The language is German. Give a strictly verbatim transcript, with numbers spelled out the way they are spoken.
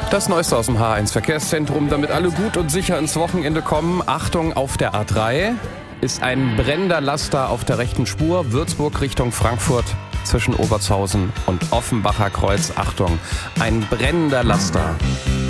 Das Neueste aus dem H eins Verkehrszentrum, damit alle gut und sicher ins Wochenende kommen. Achtung, auf der A drei ist ein brennender Laster auf der rechten Spur, Würzburg Richtung Frankfurt zwischen Obertshausen und Offenbacher Kreuz. Achtung, ein brennender Laster.